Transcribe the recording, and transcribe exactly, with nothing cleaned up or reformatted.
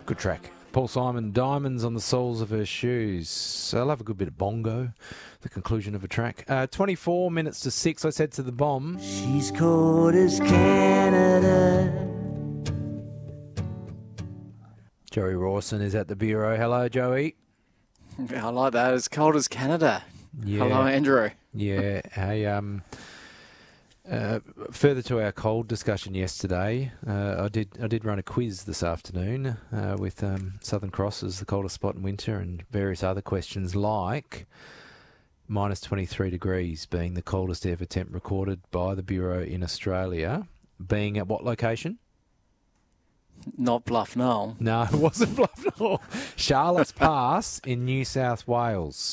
Good track. Paul Simon, Diamonds on the Soles of Her Shoes. I love a good bit of bongo, the conclusion of a track. Uh, twenty-four minutes to six, I said to the bomb. She's cold as Canada. Joey Rawson is at the Bureau. Hello, Joey. I like that. As cold as Canada. Yeah. Hello, Andrew. Yeah. Hey, um, uh, further to our cold discussion yesterday, uh, I did I did run a quiz this afternoon uh, with um, Southern Cross as the coldest spot in winter and various other questions like minus twenty-three degrees being the coldest ever temp recorded by the Bureau in Australia, being at what location? Not Bluff Knoll. No, it wasn't Bluff Knoll. Charlotte's Pass in New South Wales.